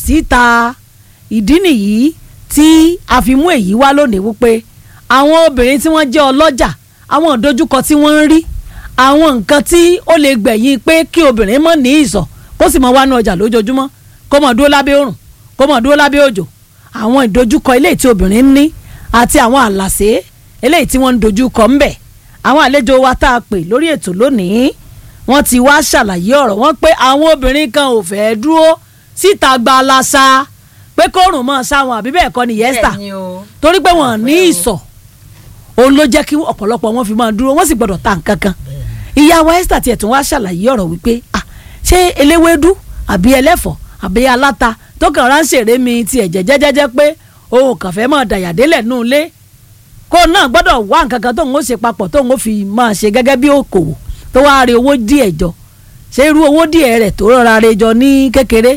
síta ìdí nìyí tí a fi mú èyí wá lónìí wípé àwọn obìnrin tí wọ́n jẹ́ ọlọ́jà àwọn ìdojúkọ tí wọ́n ń rí àwọn nǹkan tí ó lè gbẹ̀yìn pé kí obìnrin mọ̀ ní ìsọ̀ kó sì mọ̀ wá ní ọjà lójoojúmọ́ kó mọ̀ dúró lábẹ́ òrùn kó mọ̀ dúró lábẹ́ òjò àwọn ìdojúkọ eléyìí tí obìnrin ń ní àti àwọn àlàsé eléyìí tí wọ́n ń dojúkọ ńbẹ̀ àwọn àlejò wa tá a pè lórí ètò lónìí wọ́n ti wá ṣàlàyé ọ̀rọ̀ wọn pé àwọn obìnrin kan ò fẹ́ dúró síta gba aláṣà pé kóòrùn mọ́ sáwọn àbí bẹ́ẹ̀ kọ́ ni yẹ́sà torí pé wọ́n ní ìsọ̀ òun ló jẹ́ kí ọ̀pọ̀lọpọ̀ wọn fi máa dúró wọ́n sì gbọ́dọ̀ ta nǹkan kan ìyàwó Esther tiẹ̀ tún wá ṣàlàyé ọ̀rọ̀ wípé ṣé eléwédú àbí ẹlẹ́fọ̀ àbí aláta tó kàn ránṣẹ́ rẹ́ mi tiẹ̀ jẹ́jẹ́jẹ́jẹ́ pé òun kàn fẹ́ máa dàyàdélẹ̀ nù lé kó náà gbọ́dọ̀ wá nǹkan kan tóun ó ṣe papọ̀ tóun ó fi máa ṣe gẹ́gẹ́ bí òkòwò tó wá rí owó díẹ̀ jọ ṣé irú owó díẹ̀ rẹ̀ tó rọra rẹ̀ jọ ní kékeré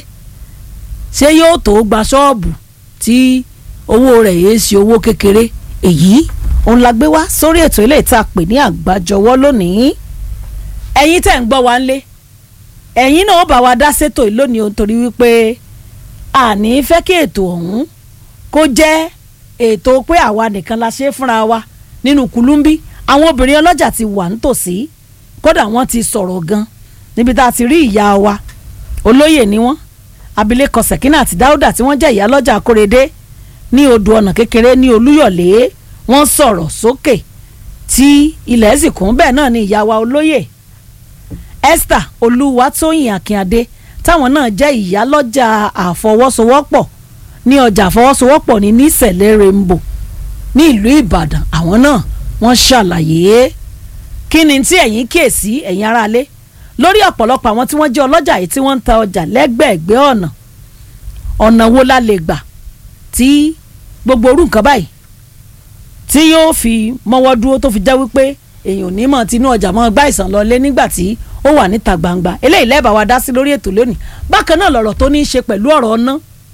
ṣé yóò tó gba ṣọ́ọ̀bù tí owó rẹ̀ yéé ṣe owó kékeré èyí òun la gbé wá sórí ètò ilé ìta pè ní àgbájọwọ́ lónìí ẹ̀yin tẹ́ ń gbọ́ wa ńlé ẹ̀yin náà bá wa dá sétò lónìí o torí wípé àní fẹ́ kí ètò ọ̀hún kó jẹ́ ètò pé àwa nìkan la ṣe fúnra wa nínú kùlùmbí àwọn obìnrin ọlọ́jà ti wà nítòsí kódà wọ́n ti sọ̀rọ̀ gan níbi tá a ti rí ìyá wa olóyè ni wọ́n abilékọ Sekinat Dáúdà tí wọ́n jẹ́ ìyá lọ́jà Akóredé ní odò ọ̀nà kékeré ní Olúyọ̀lé wọ́n sọ̀rọ̀ sókè tí ilẹ̀ sì kún bẹ́ẹ̀ náà ni ìyá wa olóyè Esther Olúwatóyìn Akínadé táwọn náà jẹ́ ìyá lọ́jà àfọwọ́sowọ́pọ̀ ní ọjà àfọwọ́sowọ́pọ̀ ní nísẹ̀lẹ̀ Rainbow ní ìlú Ìbàdàn àwọn náà wọ́n ṣàlàyé kí ni tí ẹ̀yin kíyèsí ẹ̀yin aráalé lórí ọ̀pọ̀lọpọ̀ àwọn tí wọ́n jẹ́ ọlọ́jà yìí tí wọ́n ń ta ọjà lẹ́gbẹ̀ẹ́gbẹ́ ọ̀nà wo la lè gbà tí gbogbo orú nǹkan báyìí tí yóò fi mọ́wọ́ dúró tó fi jẹ́ wípé èèyàn ní mọ̀ tinú ọjà mọ́ gbá ìsàn lọ lé nígbà tí ó wà níta gbangba eléyìí lẹ́bàá wa dá sí lórí ètò lónìí bákan náà lọ̀rọ̀ tó ní í ṣe pẹ̀lú ọ̀rọ̀ ọ̀nà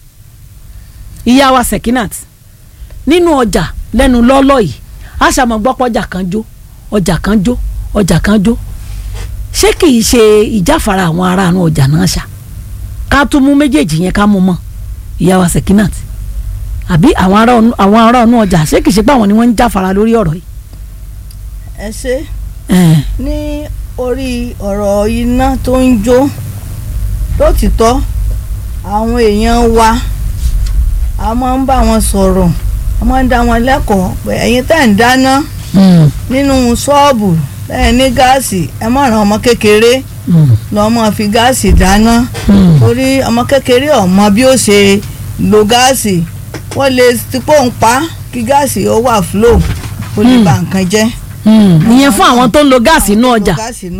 ìyá wa Sekinat nínú ọjà lẹ́nu lọ́lọ́ yìí àṣàmọ̀ gbọ́pọ̀ ọjà kan jó ọjà kan jó ọjà kan jó ṣé kì í ṣe ìjáfara àwọn aráàlú ọjà náà ṣá ká tún mú méjèèjì yẹn ká mú mọ́ ìyá wa Sekinat àbí àwọn ará ọ̀nà ọjà ṣé kìí ṣe pé àwọn ni wọ́n ń jáfara lórí ọ̀rọ̀ yìí. ẹ ṣe ní orí ọ̀rọ̀ iná tó ń jó lótìtọ́ àwọn èèyàn wa a máa ń bá wọn sọ̀rọ̀ a máa ń dá wọn lẹ́kọ̀ọ́ pé ẹ̀yin tẹ́ ń dáná nínú ṣọ́ọ̀bù lẹ́yìn ní gáàsì ẹ má ràn ọmọ kékeré lọ́ọ́ máa fi gáàsì dáná torí ọmọ kékeré ọmọ bí ó ṣe lo gáàsì wọ́n lè ti pò ń pa kí gáàsì ó wà flow ó lè ba nǹkan jẹ́. ìyẹn fún àwọn tó ń lo gáàsì inú ọjà.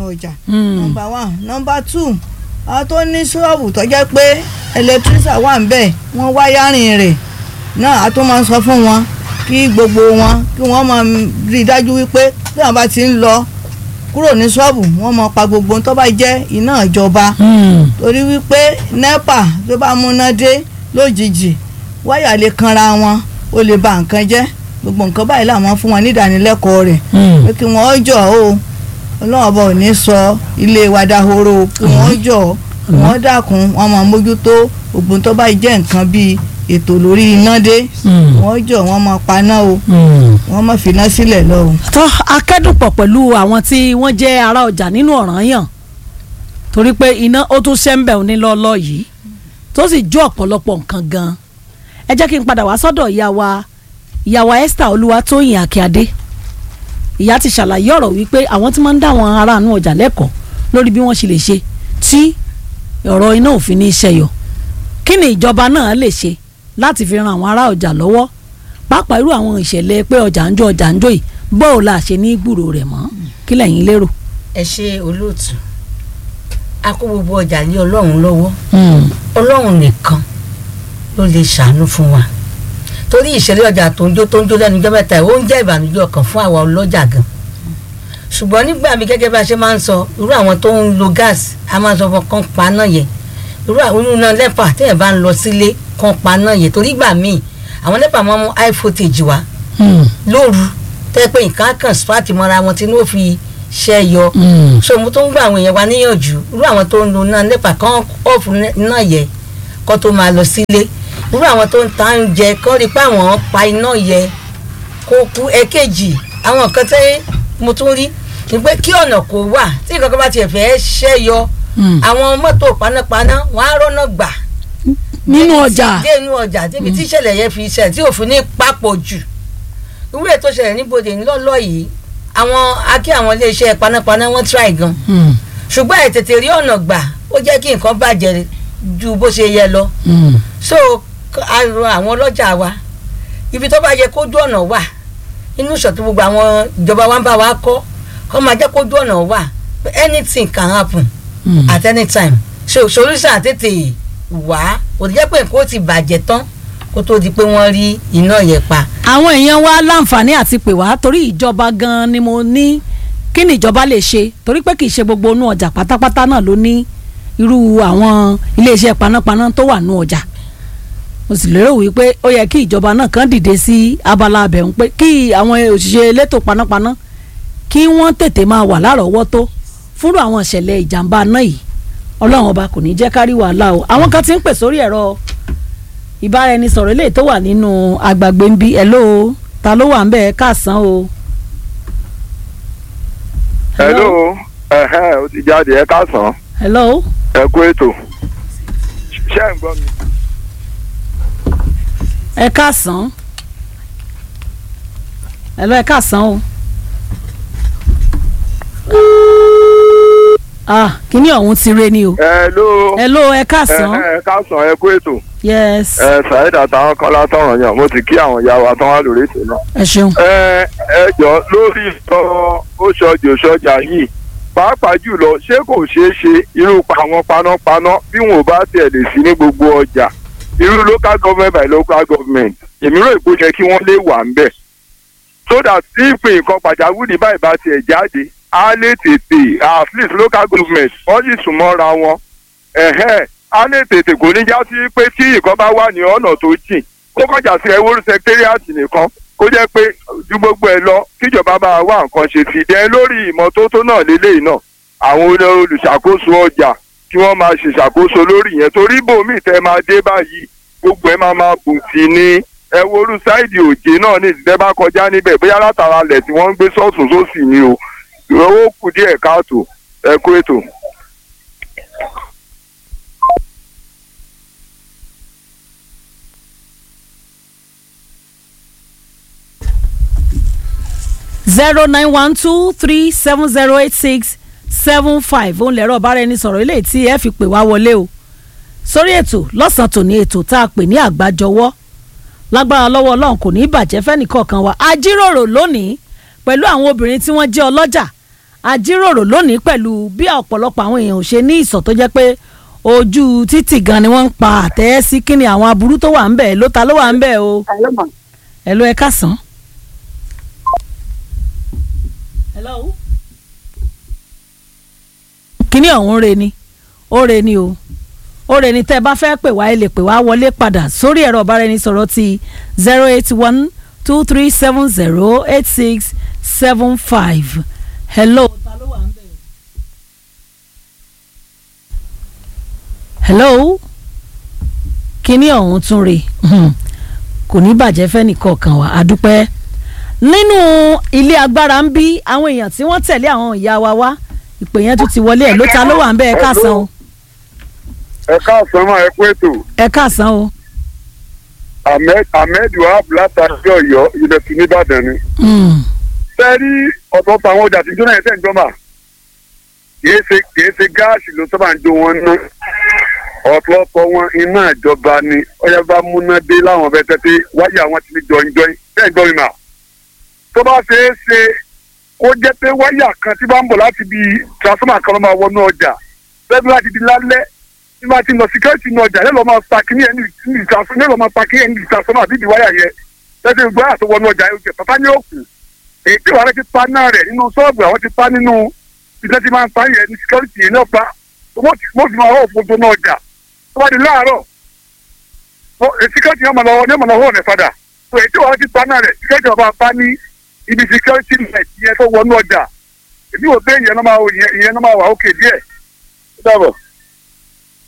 number one. Number two àwọn tó ní ṣọ́ọ̀bù tó jẹ́ pé ẹlẹtírísà wà ń bẹ̀ wọ́n wáyárìn rẹ̀ náà a tó máa ń sọ fún wọn kí gbogbo wọn kí wọ́n máa rí i dájú wípé bí wọ́n bá ti ń lọ kúrò ní ṣọ́ọ̀bù wọ́n máa pa gbogbo tó bá jẹ́ iná ìjọba torí wípé NEPA tó bá múná dé lójijì wáyà lè kanra wọn ó lè ba nǹkan jẹ́ gbogbo nǹkan báyìí làwọn fún wọn ní ìdánilẹ́kọ̀ọ́ rẹ̀ pé kí wọ́n jọ̀ o Ọlọ́run ọba ò ní sọ ilé wa dahoro kí wọ́n jọ̀ wọ́n dákun wọ́n máa mójútó gbogbo tó bá jẹ́ nǹkan bíi ètò lórí iná dé wọ́n jọ̀ wọ́n máa paná o wọ́n máa finá sílẹ̀ lọ o. tó akẹ́dùpọ̀ pẹ̀lú àwọn tí wọ́n jẹ́ ará ọjà nínú Ọ̀rànyàn torí pé iná ó tún ṣẹ́ńbẹ̀ òní lọ́ọ́lọ́ yìí tó sì jó ọ̀pọ̀lọpọ̀ nǹkan gan-an ẹ jẹ́ kí n padà wá sọ́dọ̀ ìyá wa Esther Olúwatóyìn Akínadé ìyá ti ṣàlàyé ọ̀rọ̀ wípé àwọn tí máa ń dá àwọn aráàlú ọjà lẹ́kọ̀ọ́ lórí bí wọ́n ṣe lè ṣe tí ọ̀rọ̀ iná òfin ní iṣẹ́ yọ kí ni ìjọba náà lè ṣe láti fi ran àwọn ará ọjà lọ́wọ́ pàápàá irú àwọn ìṣẹ̀lẹ̀ pé ọjà ń jó yìí bóò la ṣe ní gbúrò rẹ̀ mọ́ kí lẹ̀yin lérò. ẹ ṣe olóòtú a kó gbogbo ọjà lé Ọlọ́run lọ́wọ́ Ọlọ́run nìkan ló lè ṣàánú fún wa torí ìṣẹ̀lẹ̀ ọjà tó ń jó lẹ́nu ọjọ́ mẹ́ta ó ń jẹ́ ìbànújẹ́ ọkàn fún àwa ọlọ́jà gan ṣùgbọ́n nígbà mi gẹ́gẹ́ bá a ṣe máa ń sọ irú àwọn tó ń lo gáàsì a máa ń sọ fún kan pa náà yẹ irú àwọn oníná NEPA téèyàn bá ń lọ sílé kan pa náà yẹ torí ìgbà míì àwọn NEPA máa mú high voltage wá lóru tẹ́ pé nǹkan kan spark mọ́ra wọn tí ní ó fi ṣẹ́ yọ so mo tó ń gbà àwọn èèyàn wa níyànjú irú àwọn tó ń lo náà NEPA kan off náà yẹ kó tó máa lọ sílé irú àwọn tó ń ta oúnjẹ kó rí pé àwọn pa iná yẹ kó kú. ẹ̀kejì àwọn nǹkan tẹ́ mo tún rí ni pé kí ọ̀nà kó wà tí nǹkan kan bá tiẹ̀ fẹ́ ṣẹ́yọ àwọn mọ́tò panápaná wọ́n á rọ́nà gbà nínú ọjà nínú ọjà débi tí ìṣẹ̀lẹ̀ yẹn fi ṣẹ̀ tí òfin ní papọ̀ jù irú ètò ìṣẹ̀lẹ̀ níbodè ńlọ́lọ́ yìí àwọn iléeṣẹ́ panápaná wọ́n try gan ṣùgbọ́n àìtètè rí ọ̀nà gbà ó jẹ́ kí nǹkan bàjẹ́ ju bó ṣe yẹ lọ so a rọ àwọn ọlọ́jà wa ibi tó bá yẹ kójú ọ̀nà wà inú ìṣọ̀tún gbogbo àwọn ìjọba wa ń bá wa kọ́ máa jẹ́ kójú ọ̀nà wà anything can happen at any time so solution àtètè wá kò jẹ́ pé nǹkan ó ti bàjẹ́ tán kó tó di pé wọ́n rí iná yẹn pa. àwọn èèyàn wa láǹfààní àti pè wá torí ìjọba gan-an ni mo ní kí ni ìjọba lè ṣe torí pé kì í ṣe gbogbo inú ọjà pátápátá náà ló ní irú àwọn iléeṣẹ́ panápaná tó wà nú ọjà mo sì lérò wípé ó yẹ kí ìjọba náà kàn dìde sí abala abẹ̀hún pé kí àwọn òṣìṣẹ́ elétò panápaná kí wọ́n tètè máa wà lárọ̀ọ́wọ́tó fúnrú àwọn ìṣẹ̀lẹ̀ ìjàmbá náà yìí ọlọ́run ọba kò ní jẹ́ kárí wàhálà o àwọn kan ti ń pè sórí ẹ̀rọ ìbáraẹnisọ̀rọ̀ eléyìí tó wà nínú agbègbè ń bí hello ta ló wà ń bẹ̀ káàsán o. hello ó ti jáde ẹ káàsán. hello. ẹ kú ètò ṣé ẹ ń gbọ́ mi. ẹ káàsán hello ẹ káàsán o. kíní ọ̀hún ti re ni o. hello ẹ káàsán. ẹ káàsán ẹ kú ètò. yes. Saheed àtàwọn kan látọ̀ràn yàn mo ti kí àwọn ìyá wa tán wá lórí ètò náà. ẹ ṣeun. ẹ jọ lórí ìtọ́ ó ṣọjò ṣọjà yìí pàápàá jùlọ ṣé kò ṣeé ṣe irú àwọn panápaná bí wọn ò bá tiẹ̀ lè sí ní gbogbo ọjà irú local government by local government èmi rò ìpò yẹ kí wọ́n lè wà ń bẹ̀ so that tí ìpín nǹkan pàjáwìrì báyìí bá tiẹ̀ jáde á lè tètè at least local government wọ́n sì sún mọ́ra wọn á lè tètè kò ní já sí pé tí nǹkan bá wà ní ọ̀nà tó jìn kó kọjá sí ẹwúrú secretariat nìkan kó jẹ́ pé ju gbogbo ẹ lọ kíjọba bá wá nǹkan ṣe sí dẹ́ lórí ìmọ́tótó náà lélẹ́yìí náà àwọn olùṣàkóso ọjà kí wọ́n máa ṣèṣàkóso lórí yẹn torí bòmíì tẹ́ máa dé báyìí gbogbo ẹ máa bùn sí ní ẹwúrú sáìdì òjé náà ní ìdílé bá kọjá níbẹ̀ bóyá látara lẹ̀ tí wọ́n ń gbé sọ́ọ̀tún sósì ni o owó kù díẹ̀ káàtó ẹ kú ètò. zero 912370867 òun lẹ̀rọ ọ̀báraẹnisọ̀rọ̀ ilé tí ẹ fi pè wá wọlé o sórí ètò lọ́sàn-án tòní ètò tá a pè ní àgbájọwọ́ lágbára lọ́wọ́ ọlọ́run kò ní í bàjẹ́ fẹ́nìkọ̀ọ̀kan wa a jíròrò lónìí pẹ̀lú àwọn obìnrin tí wọ́n jẹ́ ọlọ́jà a jíròrò lónìí pẹ̀lú bí ọ̀pọ̀lọpọ̀ àwọn èèyàn ò ṣe ní ìsọ̀ tó jẹ́ pé ojú títì gan ni wọ́n ń pa àtẹ́ sí kí ni àwọn aburú tó wà ń bẹ̀ ló ta ló wà ń bẹ̀ o ẹ ló ẹ kásán. hello. kíní ọ̀hún re ni ó re ni o ó re ni tẹ́ ẹ bá fẹ́ pè wá ẹ lè pè wá wọlé padà sórí ẹ̀rọ ọ̀báraẹnisọ̀rọ̀ ti 08123708675 hello. hello kíní ọ̀hún tún re kò ní bàjẹ́ fẹ́nìkọ̀ọ̀kan wa adúpẹ́ nínú ilé agbára ń bí àwọn èèyàn tí wọ́n tẹ̀lé àwọn ìyá wa wá ìpè yẹn tún ti wọlé ẹ̀ ló ta ló wà ń bẹ́ ẹ káàsán o. ẹ káàsán máa ẹ kú ètò. ẹ káàsán o. ahmed wahab látàrí Ọ̀yọ́ ìrẹsì nìbàdàn ni. sẹ́ẹ̀rí ọ̀tọ̀ọ̀tọ̀ àwọn ọjà tí jóná yẹn tẹ̀ ń jọba kìí ṣe gáàsì ló sábà ń jó wọn ná ọ̀pọ̀lọpọ̀ wọn iná ìjọba ni ọ̀yá bá múná dé láwọn ọ̀bẹ tẹ́tẹ́ wáyà wọn ti ní jọyìnjọyìn bẹ́ẹ̀ gbọ́ mi mà tó bá ṣeé ṣe kó jẹ́ pé wáyà kan tí bá ń bọ̀ láti bí transformer kan ló máa wọnú ọjà bẹ́ẹ̀ láti di lálẹ́ tí máa ti lọ security ní ọjà yẹn lọ́ máa pa kíní ẹni transformer yẹn lọ́ máa pa kíní ẹni transformer bíi wáyà yẹn lẹ́sẹ̀ gbọ́ àti wọnú ọjà yẹn pàpà ní òkú èyí tí wàá ti pa náà rẹ̀ nínú ṣọ́ọ̀bù àwọn ti pa nínú ìdílé tí máa ń pa yẹn ní security yẹn náà pa wọ́n ti máa hó òfófó náà ọjà tó bá di láàárọ̀ security yẹn máa lọ hó ọ̀nà padà èyí tí wàá ti pa náà rẹ̀ security ọba pa ní ibi security net yẹn tó wọnú ọjà èmi ò bẹ́ẹ̀ ìyẹn náà máa wà ókè díẹ̀.